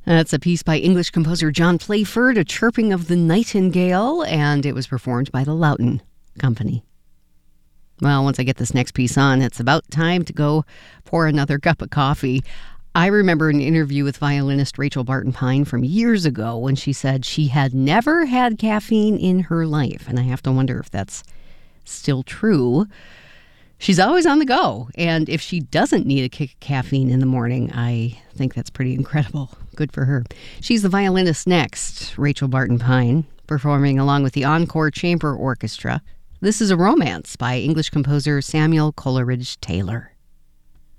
That's a piece by English composer John Playford, A Chirping of the Nightingale, and it was performed by the Loughton Company. Well, once I get this next piece on, it's about time to go pour another cup of coffee. I remember an interview with violinist Rachel Barton Pine from years ago when she said she had never had caffeine in her life, and I have to wonder if that's still true. She's always on the go, and if she doesn't need a kick of caffeine in the morning, I think that's pretty incredible. Good for her. She's the violinist next, Rachel Barton Pine, performing along with the Encore Chamber Orchestra. This is A Romance by English composer Samuel Coleridge Taylor.